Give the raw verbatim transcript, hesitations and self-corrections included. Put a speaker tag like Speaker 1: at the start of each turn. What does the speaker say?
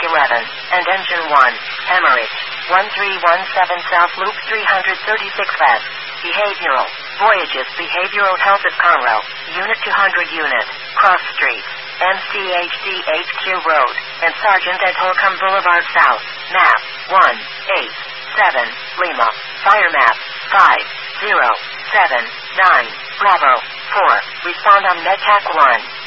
Speaker 1: eleven, and Engine one, Hemorrhage, one three one seven South Loop three thirty-six West. Behavioral, Voyages Behavioral Health at Conroe, Unit two hundred Unit, Cross Street, M C H D H Q Road, and Sergeant at Holcomb Boulevard South, map, one eight seven, Lima, fire map, five zero seven nine, Bravo, four, respond on MedTac one.